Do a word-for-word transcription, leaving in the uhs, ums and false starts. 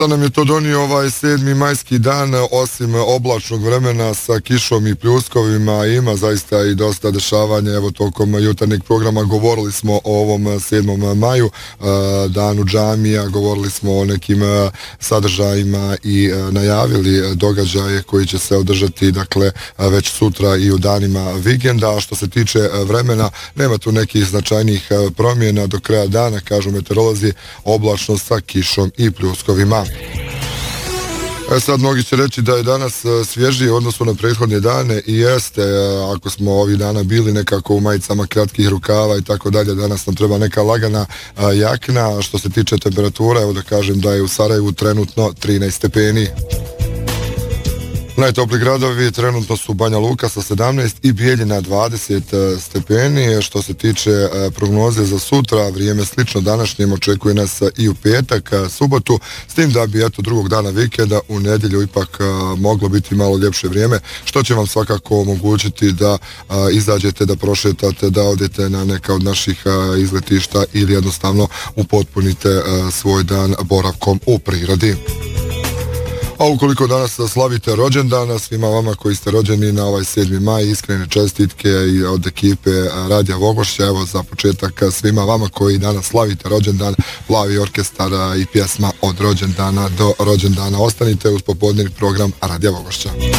Da nam je to donio ovaj sedmi majski dan, osim oblačnog vremena sa kišom i pljuskovima, ima zaista i dosta dešavanja. Evo, tokom jutarnjeg programa govorili smo o ovom sedmom maju, danu džamija, govorili smo o nekim sadržajima i najavili događaje koji će se održati, dakle, već sutra i u danima vikenda. A što se tiče vremena, nema tu nekih značajnih promjena do kraja dana, kažu meteorolozi, oblačno sa kišom i pljuskovima. E sad, mnogi će reći da je danas svježije u odnosu na prethodne dane i jeste, ako smo ovih dana bili nekako u majicama kratkih rukava i tako dalje, danas nam treba neka lagana jakna. Što se tiče temperatura, evo da kažem da je u Sarajevu trenutno trinaest stepeni. Najtopli gradovi trenutno su Banja Luka sa sedamnaest i Bijeljina dvadeset stepeni. Što se tiče prognoze za sutra, vrijeme slično današnjem, očekuje nas i u petak, subotu, s tim da bi eto drugog dana vikenda u nedjelju ipak moglo biti malo ljepše vrijeme, što će vam svakako omogućiti da izađete, da prošetate, da odete na neka od naših izletišta ili jednostavno upotpunite svoj dan boravkom u prirodi. A ukoliko danas slavite rođendana, svima vama koji ste rođeni na ovaj sedmi maj, iskrene čestitke i od ekipe Radija Vogošća. Evo za početak svima vama koji danas slavite rođendan, Plavi orkestar i pjesma od rođendana do rođendana. Ostanite uz popodnevni program Radija Vogošća.